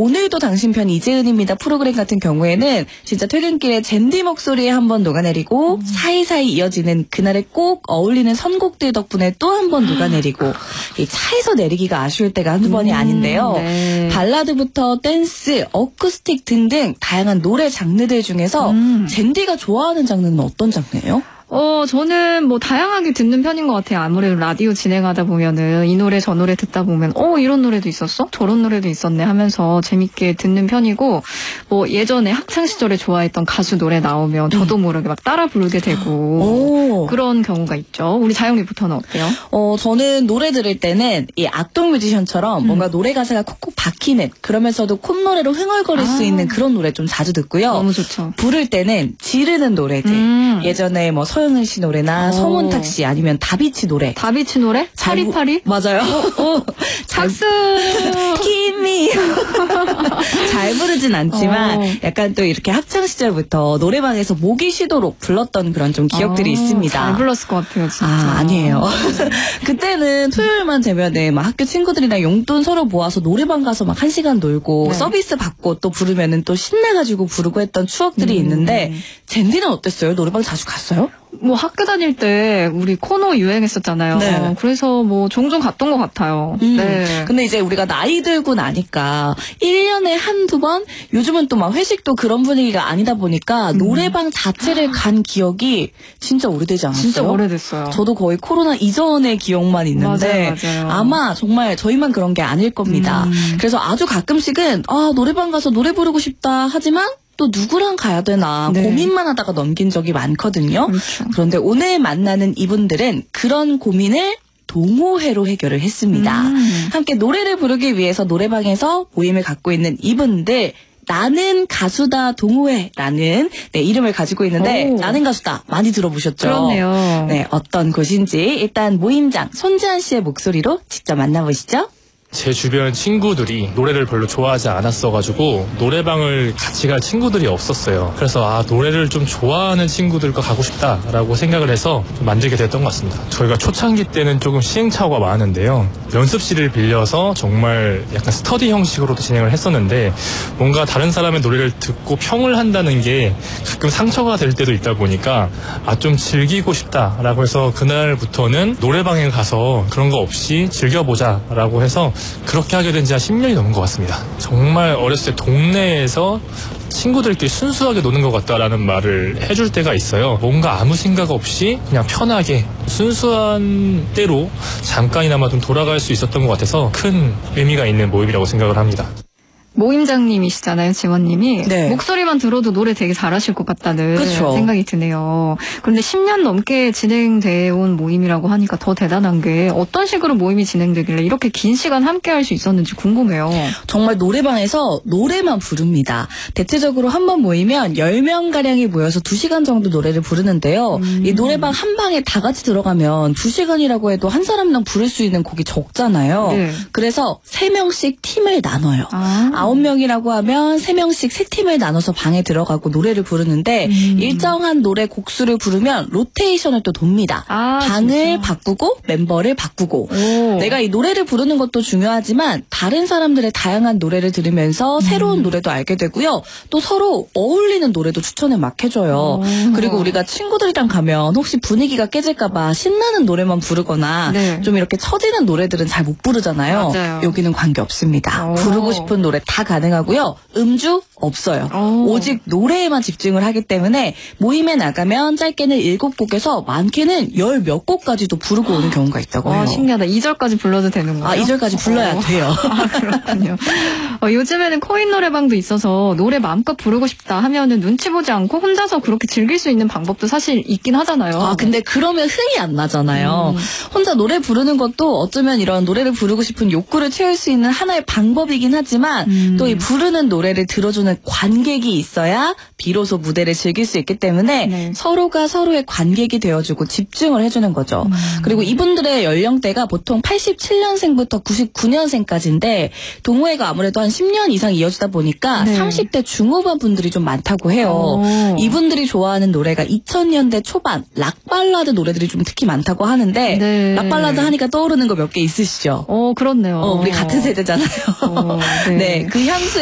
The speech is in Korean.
오늘도 당신 편 이재은입니다 프로그램 같은 경우에는 진짜 퇴근길에 젠디 목소리에 한번 녹아내리고 사이사이 이어지는 그날에 꼭 어울리는 선곡들 덕분에 또 한 번 녹아내리고 이 차에서 내리기가 아쉬울 때가 한두 번이 아닌데요. 네. 발라드부터 댄스, 어쿠스틱 등등 다양한 노래 장르들 중에서 젠디가 좋아하는 장르는 어떤 장르예요? 저는 뭐 다양하게 듣는 편인 것 같아요. 아무래도 라디오 진행하다 보면은 이 노래 저 노래 듣다 보면 이런 노래도 있었어? 저런 노래도 있었네 하면서 재밌게 듣는 편이고 뭐 예전에 학창 시절에 좋아했던 가수 노래 나오면 저도 모르게 막 따라 부르게 되고 그런 경우가 있죠. 우리 자영 리포터는 어때요? 저는 노래 들을 때는 이 악동 뮤지션처럼 뭔가 노래 가사가 콕콕 박히는 그러면서도 콧노래로 흥얼거릴 수 있는 그런 노래 좀 자주 듣고요. 너무 좋죠. 부를 때는 지르는 노래들. 예전에 뭐 서영은 씨 노래나 서문탁 씨 아니면 다비치 노래. 다비치 노래? 파리파리? 맞아요. 박수! 김이 잘 부르진 않지만 약간 또 이렇게 학창 시절부터 노래방에서 모기 쉬도록 불렀던 그런 좀 기억들이 있습니다. 잘 불렀을 것 같아요, 진짜. 아니에요. 그때는 토요일만 되면은 막 학교 친구들이랑 용돈 서로 모아서 노래방 가서 막 1시간 놀고 서비스 받고 또 부르면은 또 신나가지고 부르고 했던 추억들이 있는데 젠디는 어땠어요? 노래방 자주 갔어요? 뭐 학교 다닐 때 우리 코너 유행했었잖아요. 네. 그래서 뭐 종종 갔던 것 같아요. 네. 근데 이제 우리가 나이 들고 나니까 1년에 한두 번 요즘은 또 막 회식도 그런 분위기가 아니다 보니까 노래방 자체를 간 기억이 진짜 오래되지 않았어요? 진짜 오래됐어요. 저도 거의 코로나 이전의 기억만 있는데 맞아요. 아마 정말 저희만 그런 게 아닐 겁니다. 그래서 아주 가끔씩은 노래방 가서 노래 부르고 싶다 하지만 또 누구랑 가야 되나 고민만 하다가 넘긴 적이 많거든요. 그렇죠. 그런데 오늘 만나는 이분들은 그런 고민을 동호회로 해결을 했습니다. 함께 노래를 부르기 위해서 노래방에서 모임을 갖고 있는 이분들 나는 가수다 동호회라는 이름을 가지고 있는데 나는 가수다 많이 들어보셨죠? 그렇네요. 네, 어떤 곳인지 일단 모임장 손지한 씨의 목소리로 직접 만나보시죠. 제 주변 친구들이 노래를 별로 좋아하지 않았어가지고 노래방을 같이 갈 친구들이 없었어요. 그래서 노래를 좀 좋아하는 친구들과 가고 싶다라고 생각을 해서 좀 만들게 됐던 것 같습니다. 저희가 초창기 때는 조금 시행착오가 많은데요. 연습실을 빌려서 정말 약간 스터디 형식으로도 진행을 했었는데 뭔가 다른 사람의 노래를 듣고 평을 한다는 게 가끔 상처가 될 때도 있다 보니까 좀 즐기고 싶다라고 해서 그날부터는 노래방에 가서 그런 거 없이 즐겨보자라고 해서 그렇게 하게 된 지 한 10년이 넘은 것 같습니다. 정말 어렸을 때 동네에서 친구들끼리 순수하게 노는 것 같다라는 말을 해줄 때가 있어요. 뭔가 아무 생각 없이 그냥 편하게 순수한 때로 잠깐이나마 좀 돌아갈 수 있었던 것 같아서 큰 의미가 있는 모임이라고 생각을 합니다. 모임장님이시잖아요, 지원님이. 네. 목소리만 들어도 노래 되게 잘하실 것 같다는 그쵸. 생각이 드네요. 그런데 10년 넘게 진행되어 온 모임이라고 하니까 더 대단한 게 어떤 식으로 모임이 진행되길래 이렇게 긴 시간 함께 할 수 있었는지 궁금해요. 정말 노래방에서 노래만 부릅니다. 대체적으로 한 번 모이면 10명가량이 모여서 2시간 정도 노래를 부르는데요. 이 노래방 한 방에 다 같이 들어가면 2시간이라고 해도 한 사람당 부를 수 있는 곡이 적잖아요. 네. 그래서 3명씩 팀을 나눠요. 9명이라고 하면 3명씩 3팀을 나눠서 방에 들어가고 노래를 부르는데 일정한 노래 곡수를 부르면 로테이션을 또 돕니다. 방을 진짜? 바꾸고 멤버를 바꾸고 내가 이 노래를 부르는 것도 중요하지만 다른 사람들의 다양한 노래를 들으면서 새로운 노래도 알게 되고요. 또 서로 어울리는 노래도 추천을 막 해줘요. 그리고 우리가 친구들이랑 가면 혹시 분위기가 깨질까 봐 신나는 노래만 부르거나 좀 이렇게 처지는 노래들은 잘 못 부르잖아요. 맞아요. 여기는 관계없습니다. 부르고 싶은 노래 다 가능하고요. 음주 없어요. 오직 노래에만 집중을 하기 때문에 모임에 나가면 짧게는 7곡에서 많게는 10 몇 곡까지도 부르고 오는 경우가 있다고 해요. 신기하다. 2절까지 불러도 되는 거예요? 2절까지 불러야 돼요. 그렇군요. 요즘에는 코인 노래방도 있어서 노래 마음껏 부르고 싶다 하면은 눈치 보지 않고 혼자서 그렇게 즐길 수 있는 방법도 사실 있긴 하잖아요. 근데 그러면 흥이 안 나잖아요. 혼자 노래 부르는 것도 어쩌면 이런 노래를 부르고 싶은 욕구를 채울 수 있는 하나의 방법이긴 하지만 또 이 부르는 노래를 들어주는 관객이 있어야 비로소 무대를 즐길 수 있기 때문에 서로가 서로의 관객이 되어주고 집중을 해주는 거죠. 그리고 이분들의 연령대가 보통 87년생부터 99년생까지인데 동호회가 아무래도 한 10년 이상 이어지다 보니까 30대 중후반 분들이 좀 많다고 해요. 이분들이 좋아하는 노래가 2000년대 초반 락발라드 노래들이 좀 특히 많다고 하는데 락발라드 하니까 떠오르는 거 몇 개 있으시죠? 그렇네요. 우리 같은 세대잖아요. 네, 그 향수